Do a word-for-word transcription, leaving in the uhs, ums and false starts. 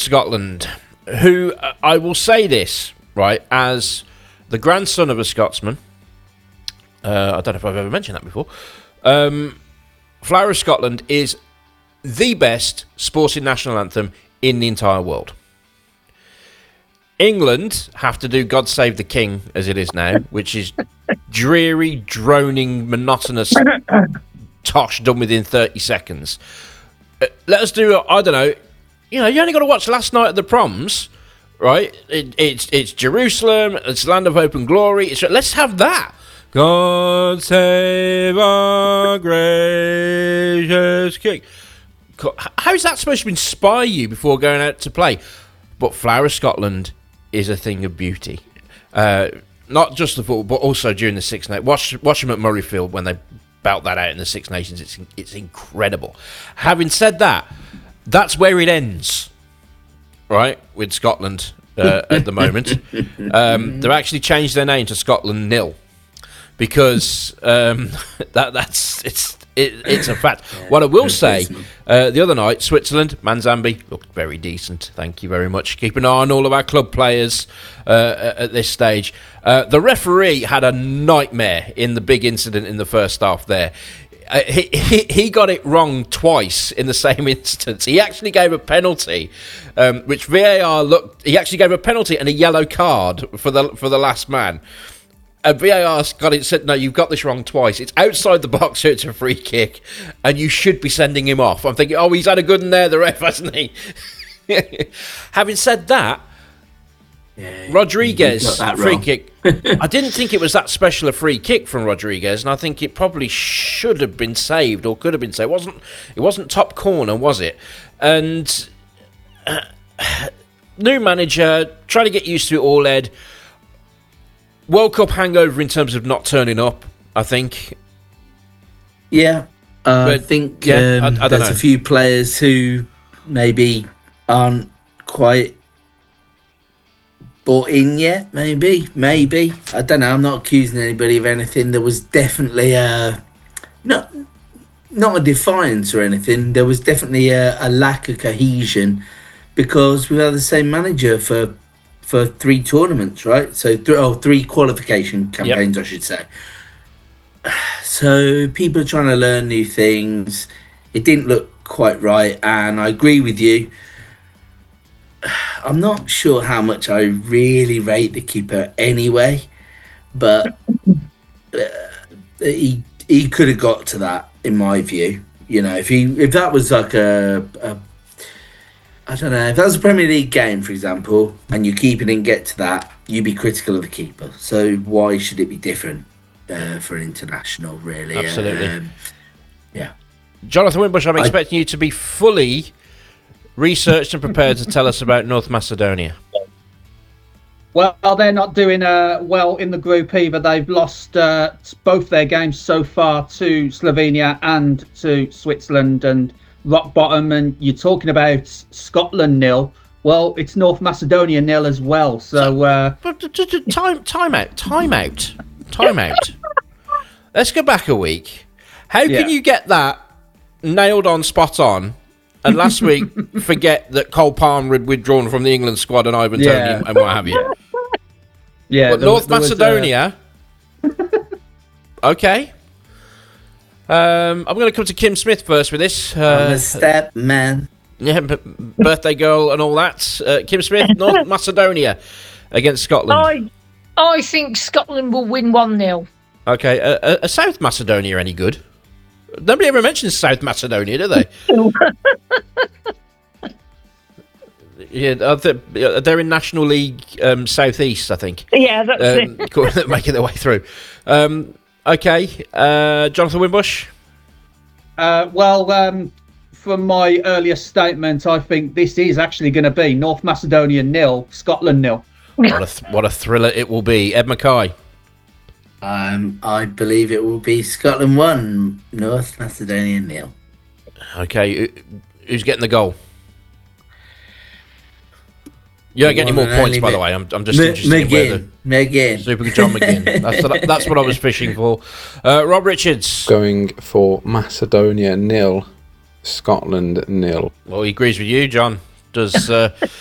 Scotland, who, uh, I will say this, right, as the grandson of a Scotsman, uh, I don't know if I've ever mentioned that before, um, Flower of Scotland is the best sporting national anthem in the entire world. England have to do God Save the King, as it is now, which is dreary, droning, monotonous tosh done within thirty seconds. Uh, let us do, I don't know, you know, you only got to watch Last Night at the Proms, right? It, it's it's Jerusalem, it's Land of Hope and Glory. It's, let's have that. God save our gracious King. How is that supposed to inspire you before going out to play? But Flower of Scotland is a thing of beauty. Uh, not just the football, but also during the Six Nations. Watch, watch them at Murrayfield when they belt that out in the Six Nations. It's it's incredible. Having said that, that's where it ends, right, with Scotland uh, at the moment. Um, they've actually changed their name to Scotland Nil because um, that that's it's it, it's a fact. Yeah, what I will say, uh, the other night, Switzerland, Manzambi looked very decent. Thank you very much. Keep an eye on all of our club players uh, at this stage. Uh, the referee had a nightmare in the big incident in the first half there. Uh, he, he he got it wrong twice in the same instance. He actually gave a penalty, um, which V A R looked. He actually gave a penalty and a yellow card for the for the last man. And V A R got it. Said, "No, you've got this wrong twice. It's outside the box, so it's a free kick, and you should be sending him off." I'm thinking, "Oh, he's had a good one there, the ref, hasn't he?" Having said that, yeah, Rodriguez free wrong. kick. I didn't think it was that special a free kick from Rodriguez, and I think it probably should have been saved or could have been saved. It wasn't it wasn't top corner, was it? And uh, new manager, trying to get used to it all, Ed. World Cup hangover in terms of not turning up, I think. Yeah, uh, but, I think yeah, um, I, I there's know. a few players who maybe aren't quite bought in yet, maybe, maybe. I don't know, I'm not accusing anybody of anything. There was definitely a, not, not a defiance or anything, there was definitely a, a lack of cohesion because we had the same manager for for three tournaments, right? So, th- oh, three qualification campaigns, yep. I should say. So people are trying to learn new things. It didn't look quite right, and I agree with you. I'm not sure how much I really rate the keeper anyway, but uh, he he could have got to that in my view. You know, if he if that was like a, a I don't know, if that was a Premier League game, for example, and your keeper didn't get to that, you'd be critical of the keeper. So why should it be different uh, for an international, really? Absolutely. Um, yeah. Jonathan Wimbush, I'm expecting I, you to be fully researched and prepared to tell us about North Macedonia. Well, they're not doing uh, well in the group either. They've lost uh, both their games so far to Slovenia and to Switzerland, and rock bottom. And you're talking about Scotland nil. Well, it's North Macedonia nil as well. So, uh, time, time out, time out, time out. Let's go back a week. How can yeah. you get that nailed on, spot on, and last week forget that Cole Palmer had withdrawn from the England squad and Ivan Toney yeah. and what have you? Yeah, but North was, Macedonia. Was, uh... okay. Um, I'm going to come to Kim Smith first with this. Uh, I'm a step man. Yeah, b- birthday girl and all that. Uh, Kim Smith, North Macedonia against Scotland. I, I think Scotland will win one nil. Okay, uh, uh, are South Macedonia any good? Nobody ever mentions South Macedonia, do they? Yeah, they're in National League um, Southeast, I think. Yeah, that's um, it. Making their way through. Um, okay, uh, Jonathan Wimbush? Uh, well, um, from my earlier statement, I think this is actually going to be North Macedonia nil, Scotland nil. What a th- what a thriller it will be. Ed Mackay? Um, I believe it will be Scotland one, North Macedonia nil. Okay, who's getting the goal? You don't get any more points, by the way. I'm, I'm just M- interested McGinn. in whether... McGinn. Super John McGinn. That's, that's what I was fishing for. Uh, Rob Richards. Going for Macedonia nil, Scotland nil. Well, he agrees with you, John. does uh,